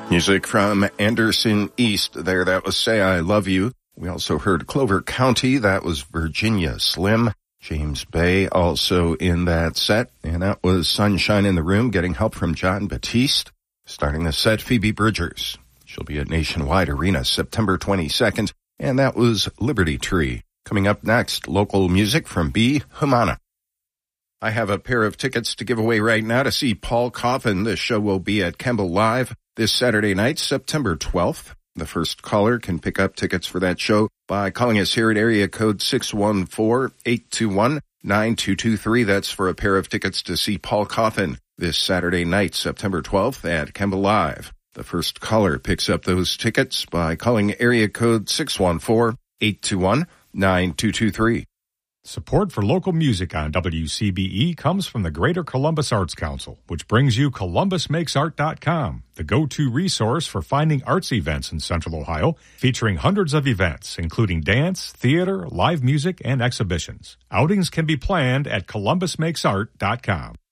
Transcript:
Music from Anderson East there. That was Say I Love You. We also heard Clover County. That was Virginia Slim. James Bay also in that set. And that was Sunshine in the Room, getting help from John Batiste. Starting the set, Phoebe Bridgers. She'll be at Nationwide Arena September 22nd. And that was Liberty Tree. Coming up next, local music from B. Humana. I have a pair of tickets to give away right now to see Paul Coffin. The show will be at Kemble Live this Saturday night, September 12th. The first caller can pick up tickets for that show by calling us here at area code 614-821-9223. That's for a pair of tickets to see Paul Coffin this Saturday night, September 12th at Kemble Live. The first caller picks up those tickets by calling area code 614-821-9223. Support for local music on WCBE comes from the Greater Columbus Arts Council, which brings you ColumbusMakesArt.com, the go-to resource for finding arts events in Central Ohio, featuring hundreds of events, including dance, theater, live music, and exhibitions. Outings can be planned at ColumbusMakesArt.com.